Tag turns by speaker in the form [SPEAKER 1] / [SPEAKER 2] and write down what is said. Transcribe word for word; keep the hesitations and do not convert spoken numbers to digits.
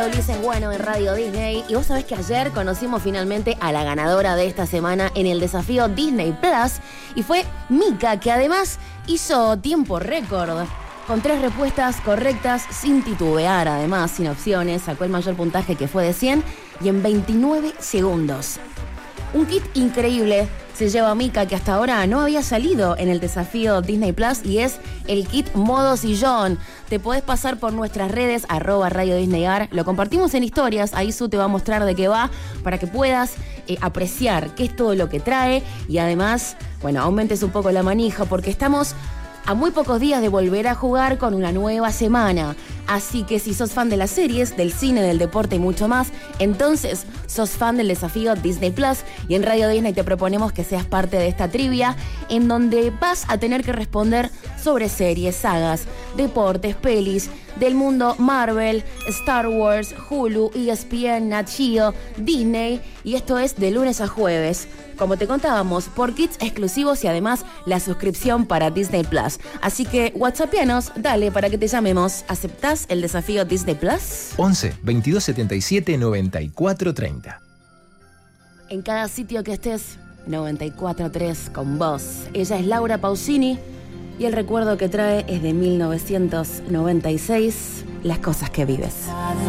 [SPEAKER 1] Ulises Bueno en Radio Disney. Y vos sabés que ayer conocimos finalmente a la ganadora de esta semana en el desafío Disney Plus. Y fue Mika, que además hizo tiempo récord. Con tres respuestas correctas, sin titubear, además, sin opciones. Sacó el mayor puntaje, que fue de cien, y en veintinueve segundos. Un kit increíble se lleva Mika, que hasta ahora no había salido en el desafío Disney Plus, y es el kit modo sillón. Te podés pasar por nuestras redes, arroba Radio Disney Ar. Lo compartimos en historias, ahí Su te va a mostrar de qué va, para que puedas eh, apreciar qué es todo lo que trae. Y además, bueno, aumentes un poco la manija, porque estamos a muy pocos días de volver a jugar con una nueva semana. Así que si sos fan de las series, del cine, del deporte y mucho más, entonces sos fan del desafío Disney Plus. Y en Radio Disney te proponemos que seas parte de esta trivia, en donde vas a tener que responder sobre series, sagas, deportes, pelis del mundo Marvel, Star Wars, Hulu, E S P N, Nat Geo, Disney. Y esto es de lunes a jueves, como te contábamos, por kits exclusivos y además la suscripción para Disney Plus. Así que whatsappianos, dale, para que te llamemos. ¿Aceptás el desafío Disney Plus?
[SPEAKER 2] once, veintidós setenta y siete, noventa y cuatro treinta.
[SPEAKER 1] En cada sitio que estés, noventa y cuatro tres con vos. Ella es Laura Pausini y el recuerdo que trae es de mil novecientos noventa y seis, Las cosas que vives.